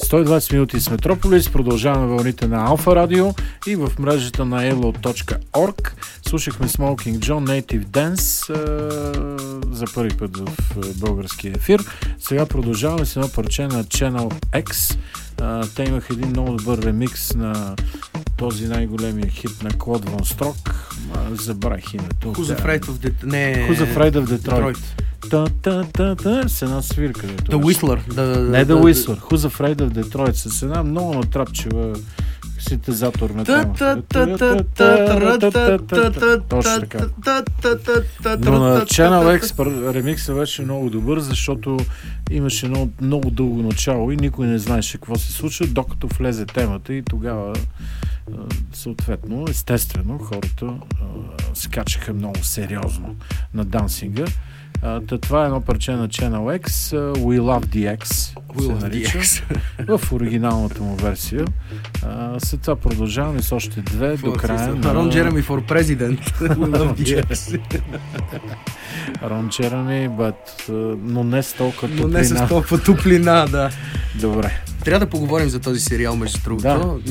120 минути с Метрополис. Продължаваме вълните на Алфа Радио и в мрежата на elo.org. Слушахме Smoking John, Native Dance за първи път в българския ефир. Сега продължаваме с едно парче на Channel X. Те имаха един много добър ремикс на този най-големия хит на Клод Вон Строк. Забравих името. Who's Afraid of Detroit. С една свирка. The Whistler. Не The Whistler. Who's Afraid of Detroit. С една много натрапчива синтезаторна тема. Точно така. Но на Channel X ремиксът беше много добър, защото имаше едно много дълго начало и никой не знаеше какво се случва, докато влезе темата и тогава съответно, естествено, хората скачаха много сериозно на дансинга. Това е едно парче на Channel X, We Love the X, в оригиналната му версия. След това продължаваме с още две до края на... Рон Джереми for President. We Love the X. Рон Джереми, но не с толкова топлина. Но не с толкова топлина, да. Добре. Трябва да поговорим за този сериал, между другото. Да.